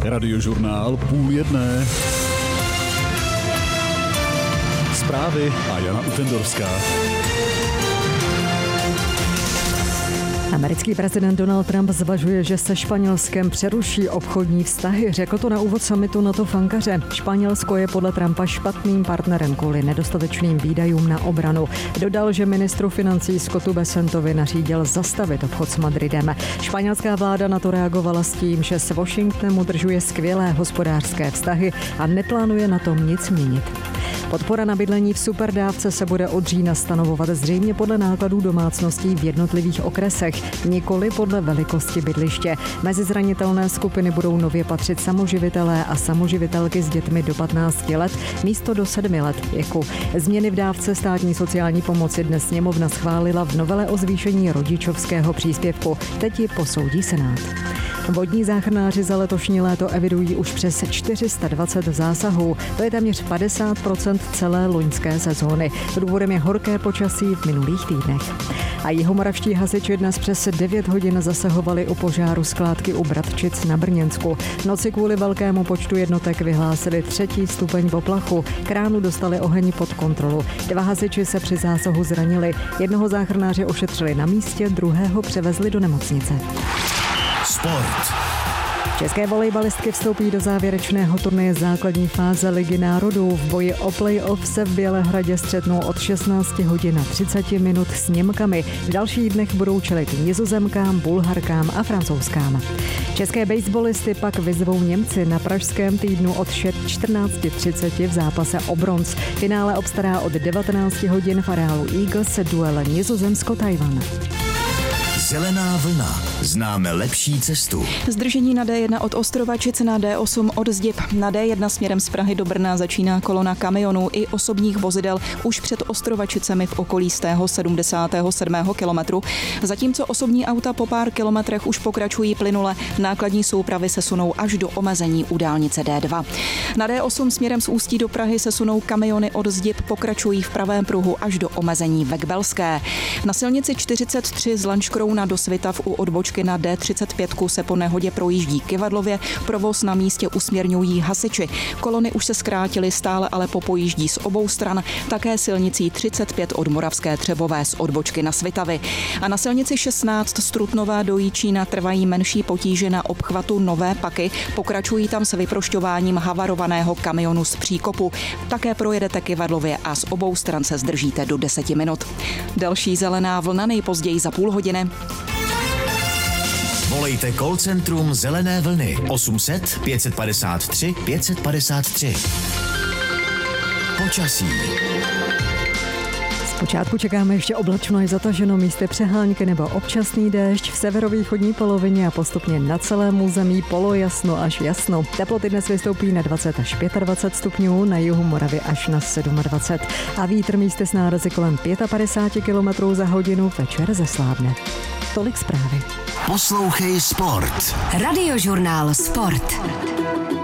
Radiožurnál 12:30. Zprávy a Jana Utendorská. Americký prezident Donald Trump zvažuje, že se Španělskem přeruší obchodní vztahy. Řekl to na úvod summitu NATO v Ankaře. Španělsko je podle Trumpa špatným partnerem kvůli nedostatečným výdajům na obranu. Dodal, že ministru financí Scottu Bessentovi nařídil zastavit obchod s Madridem. Španělská vláda na to reagovala s tím, že s Washingtonem udržuje skvělé hospodářské vztahy a neplánuje na tom nic měnit. Podpora na bydlení v superdávce se bude od října stanovovat zřejmě podle nákladů domácností v jednotlivých okresech, nikoli podle velikosti bydliště. Mezi zranitelné skupiny budou nově patřit samoživitelé a samoživitelky s dětmi do 15 let místo do 7 let věku. Změny v dávce státní sociální pomoci dnes sněmovna schválila v novele o zvýšení rodičovského příspěvku. Teď ji posoudí Senát. Vodní záchranáři za letošní léto evidují už přes 420 zásahů. To je téměř 50% celé loňské sezóny. Důvodem je horké počasí v minulých týdnech. A jihomoravští hasiči dnes přes 9 hodin zasahovali u požáru skládky u Bratčic na Brněnsku. V noci kvůli velkému počtu jednotek vyhlásili 3. stupeň poplachu. Kránu dostali oheň pod kontrolu. 2 hasiči se při zásahu zranili. Jednoho záchranáře ošetřili na místě, druhého převezli do nemocnice. Sport. České volejbalistky vstoupí do závěrečného turnaje základní fáze Ligy národů. V boji o play-off se v Bělehradě střetnou od 16 hodin a 30 minut s Němkami. V dalších dnech budou čelit Nizozemkám, Bulharkám a Francouzskám. České baseballisty pak vyzvou Němci na pražském týdnu od 14:30 v zápase o bronz. Finále obstará od 19 hodin v areálu Eagles duel Nizozemsko-Tajvan. Zelená vlna. Známe lepší cestu. Zdržení na D1 od Ostrovačic na D8 od Zdieb. Na D1 směrem z Prahy do Brna začíná kolona kamionů i osobních vozidel už před Ostrovačicemi v okolí z tého 77. kilometru. Zatímco osobní auta po pár kilometrech už pokračují plynule, nákladní soupravy se sunou až do omezení u dálnice D2. Na D8 směrem z Ústí do Prahy se sunou kamiony od Zdieb, pokračují v pravém pruhu až do omezení ve Kbelské. Na silnici 43 z Lanškrouna do Svitav u odbočky na D35 se po nehodě projíždí Kyvadlově, provoz na místě usměrňují hasiči. Kolony už se zkrátily, stále ale popojíždí z obou stran, také silnicí 35 od Moravské Třebové z odbočky na Svitavy. A na silnici 16 z Trutnova do Jíčína trvají menší potíže na obchvatu Nové Paky, pokračují tam s vyprošťováním havarovaného kamionu z příkopu. Také projedete Kyvadlově a z obou stran se zdržíte do 10 minut. Další zelená vlna nejpozději za půl hodiny. Volejte call centrum Zelené vlny 800 553 553. Počasí. Zpočátku čekáme ještě oblačno až zataženo, místy přehánky nebo občasný déšť v severovýchodní polovině a postupně na celém území polojasno až jasno. Teploty dnes vystoupí na 20 až 25 stupňů, na jihu Moravy až na 27. A vítr místy s nárazy kolem 55 km za hodinu večer zeslábne. Tolik zprávy. Poslouchej Sport. Radiožurnál Sport.